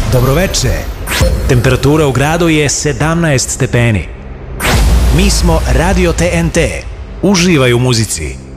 Dobroveče. Temperatura u gradu je 17 stepeni. Mi smo Radio TNT. Uživaj u muzici.